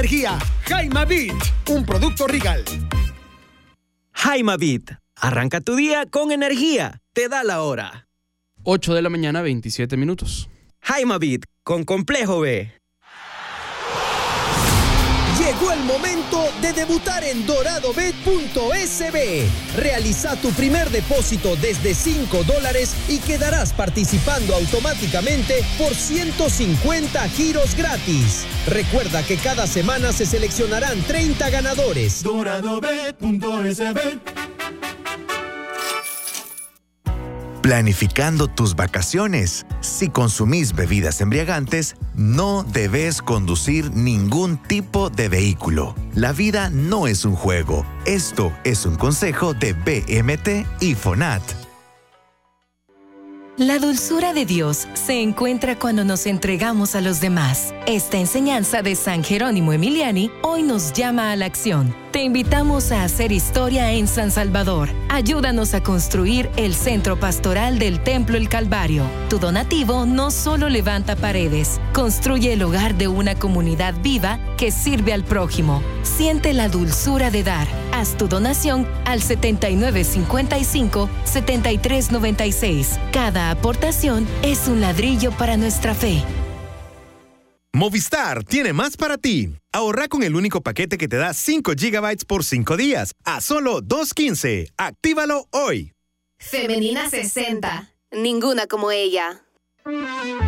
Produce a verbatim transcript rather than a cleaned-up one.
energía. Jaimavit, un producto Regal. Jaimavit, arranca tu día con energía. Te da la hora. ocho de la mañana, veintisiete minutos. Jaimavit, con Complejo B. Llegó el momento de debutar en doradobet punto es be. Realiza tu primer depósito desde cinco dólares y quedarás participando automáticamente por ciento cincuenta giros gratis. Recuerda que cada semana se seleccionarán treinta ganadores. doradobet punto es be. Planificando tus vacaciones. Si consumís bebidas embriagantes, no debes conducir ningún tipo de vehículo. La vida no es un juego. Esto es un consejo de B M T y FONAT. La dulzura de Dios se encuentra cuando nos entregamos a los demás. Esta enseñanza de San Jerónimo Emiliani hoy nos llama a la acción. Te invitamos a hacer historia en San Salvador. Ayúdanos a construir el centro pastoral del Templo El Calvario. Tu donativo no solo levanta paredes, construye el hogar de una comunidad viva que sirve al prójimo. Siente la dulzura de dar. Haz tu donación al setenta y nueve cincuenta y cinco, setenta y tres noventa y seis. Cada aportación es un ladrillo para nuestra fe. Movistar tiene más para ti. Ahorra con el único paquete que te da cinco gigabytes por cinco días a solo dos quince. Actívalo hoy. Femenina sesenta. Ninguna como ella.